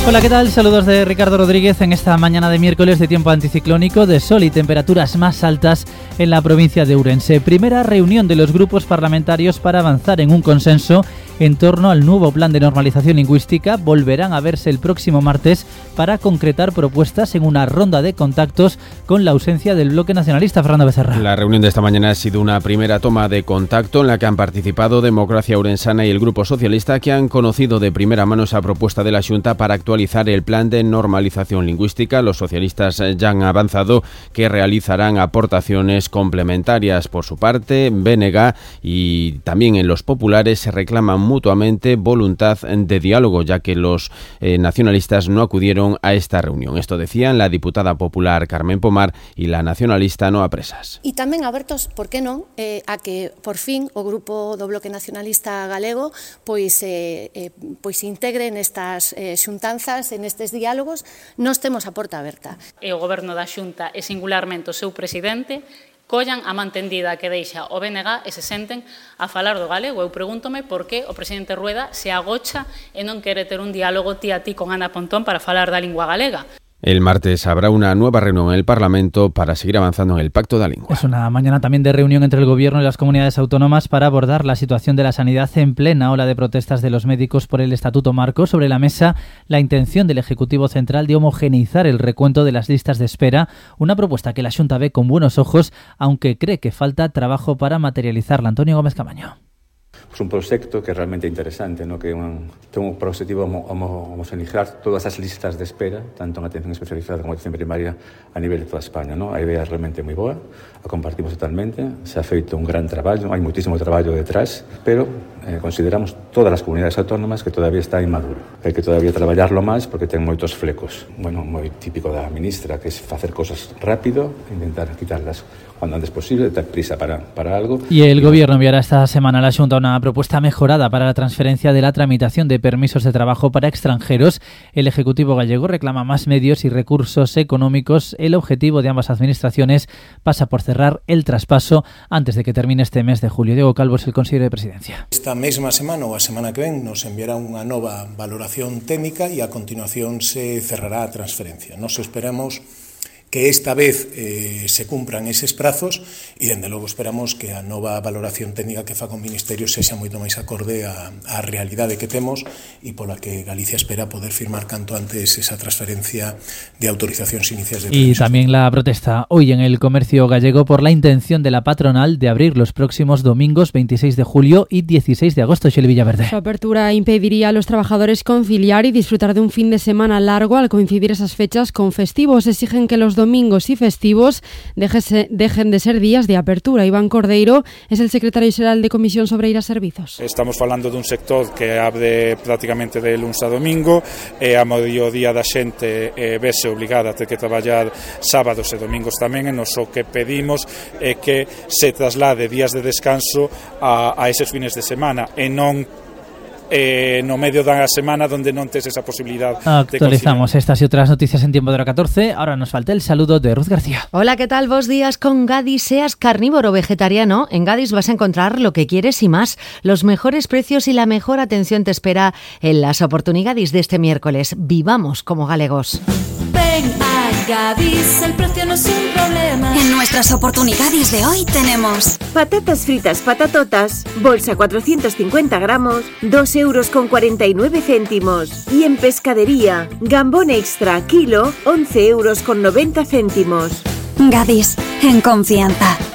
Hola, ¿qué tal? Saludos de Ricardo Rodríguez en esta mañana de miércoles de tiempo anticiclónico, de sol y temperaturas más altas en la provincia de Ourense. Primera reunión de los grupos parlamentarios para avanzar en un consenso en torno al nuevo plan de normalización lingüística. Volverán a verse el próximo martes para concretar propuestas en una ronda de contactos con la ausencia del bloque nacionalista. Fernando Becerra. La reunión de esta mañana ha sido una primera toma de contacto en la que han participado Democracia Ourensana y el Grupo Socialista, que han conocido de primera mano esa propuesta de la Xunta para actualizar el plan de normalización lingüística. Los socialistas ya han avanzado que realizarán aportaciones complementarias. Por su parte, BNG y también en los populares se reclaman mutuamente voluntad de diálogo, ya que los nacionalistas no acudieron a esta reunión. Esto decían la diputada popular Carmen Pomar y la nacionalista Noa Presas. E tamén abertos, por que non, a que por fin o grupo do Bloque Nacionalista Galego pois integre nestas xuntanzas, nestes diálogos. Nós temos a porta aberta. E o Goberno da Xunta e singularmente o seu presidente collan a man tendida que deixa o BNG e se senten a falar do galego. Eu pregúntome por que o presidente Rueda se agocha e non quere ter un diálogo ti a ti con Ana Pontón para falar da lingua galega. El martes habrá una nueva reunión en el Parlamento para seguir avanzando en el Pacto da Lingua. Es una mañana también de reunión entre el Gobierno y las comunidades autónomas para abordar la situación de la sanidad en plena ola de protestas de los médicos por el Estatuto Marco. Sobre la mesa, la intención del Ejecutivo Central de homogeneizar el recuento de las listas de espera, una propuesta que la Xunta ve con buenos ojos, aunque cree que falta trabajo para materializarla. Antonio Gómez Camaño. Es un proyecto que es realmente interesante, ¿no? Que tengo por objetivo homogeneizar todas las listas de espera, tanto en atención especializada como en atención primaria a nivel de toda España, ¿no? A idea es realmente muy boa, la compartimos totalmente, se ha feito un gran traballo, hay muchísimo traballo detrás, pero consideramos todas las comunidades autónomas que todavía está inmaduro. Hay que todavía traballarlo máis porque ten moitos flecos. Bueno, moi típico da ministra, que es facer cosas rápido, intentar quitarlas cuando antes posible, dar prisa para algo. Y el Gobierno enviará esta semana a la Xunta una propuesta mejorada para la transferencia de la tramitación de permisos de trabajo para extranjeros. El Ejecutivo gallego reclama más medios y recursos económicos. El objetivo de ambas administraciones pasa por cerrar el traspaso antes de que termine este mes de julio. Diego Calvo es el consejero de Presidencia. Esta mesma semana ou a semana que ven nos enviará unha nova valoración técnica e a continuación se cerrará a transferencia. Nos esperamos que esta vez se cumpran eses prazos e, dende logo, esperamos que a nova valoración técnica que faga o Ministerio sexa moito máis acorde á realidade que temos e pola que Galicia espera poder firmar canto antes esa transferencia de autorizacións iniciais de permisos. Y también la protesta hoy en el comercio gallego por la intención de la patronal de abrir los próximos domingos 26 de julio y 16 de agosto. Xeli Villaverde. Su apertura impediría a los trabajadores conciliar y disfrutar de un fin de semana largo al coincidir esas fechas con festivos. Exigen que los domingos y festivos dejen de ser días de apertura. Iván Cordeiro es el secretario xeral de Comisión sobre ir a Servizos. Estamos falando dun sector que abre prácticamente de luns a domingo e a maioría da xente vese obligada a ter que traballar sábados e domingos tamén, e nos o que pedimos é que se traslade días de descanso a eses fines de semana e non no medio da semana donde non tes esa posibilidad. Actualizamos estas y otras noticias en tiempo de hora 14. Ahora nos falta el saludo de Ruth García. Hola, ¿qué tal? Buenos días. Con Gadis, seas carnívoro o vegetariano, en Gadis vas a encontrar lo que quieres y más. Los mejores precios y la mejor atención te espera en las oportunidades de este miércoles. Vivamos como galegos. Ven a Gadis, el precio no es un problema. En nuestras oportunidades de hoy tenemos patatas fritas patatotas, bolsa 450 gramos, 2,49 €. Y en pescadería, gambón extra, kilo, 11,90 €. Gadis, en confianza.